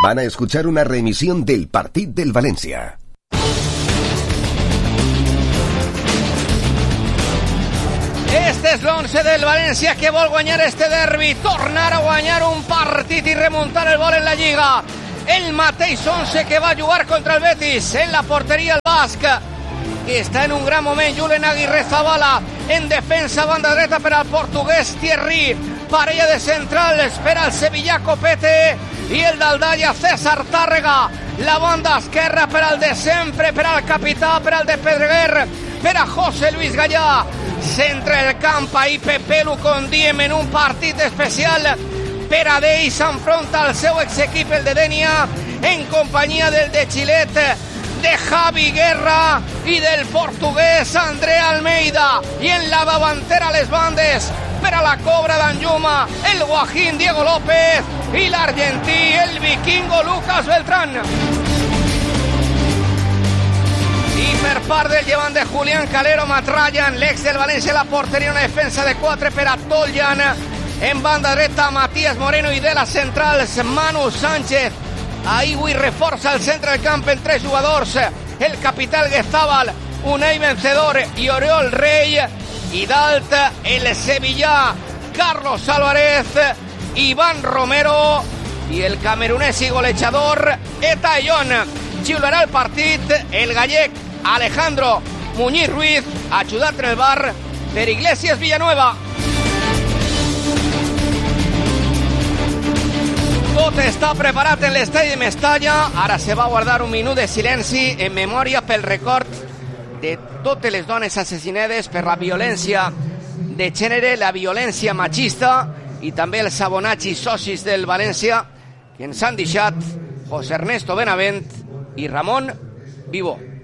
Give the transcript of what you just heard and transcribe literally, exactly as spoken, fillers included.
Van a escuchar una reemisión del partit del València. Este és l'onze del València que vol guanyar este derbi, tornar a guanyar un partit i remuntar el vol en la Lliga. El mateix onze que va jugar contra el Betis, en la porteria el basc, que està en un gran moment. Julen Aguirre Zabala en defensa, banda dreta per al portuguès Thierry, parella de centrals per al Sevilla Copete i el d'Aldalla César Tàrrega, la banda esquerra per al de sempre, per al capità, per al de Pedreguer, per a José Luis Gallà. Centre el camp, ahí Pepe Lu con Diem en un partit especial. Per a d'ell s'enfronta al seu exequip, el de Denia, en companyia del de Chilet, de Javi Guerra i del portuguès André Almeida. I en la davantera les bandes, per a la cobra d'Anjuma, el guajín Diego López i l'argentí, el vikingo Lucas Beltrán. I per part del llevant de Julián Calero, Matrallan, l'ex del València, la porteria, una defensa de quatre per a Toljan. En banda dreta, Matías Moreno i de les centrals, Manu Sánchez. Ahí avui reforça el centre del camp en tres jugadors, el capità Guezabal, Unai Vencedor i Oriol Rey. I dalt, el sevillà Carlos Álvarez, Iván Romero i el camerunès i golejador Eta Ayón. Xiularà el partit el gallec Alejandro Muñiz Ruiz, ajudat en el bar per Iglesias Villanueva. Tot està preparat en l'estadi de Mestalla. Ara se va guardar un minut de silenci en memòria pel record de totes les dones assassinades per la violència de gènere, la violència machista, i també els abonats i socis del València que ens han deixat José Ernesto Benavent i Ramon Vivó.